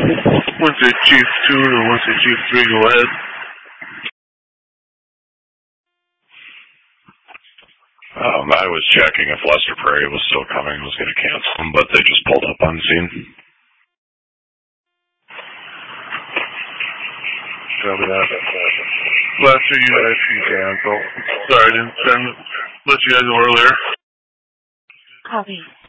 Once it's Chief 2 or once it's Chief 3, go ahead. I was checking if Lester Prairie was still coming. I was going to cancel them, but they just pulled up on scene. Copy that. Lester, you guys can cancel. Sorry, I didn't let you guys know earlier. Copy.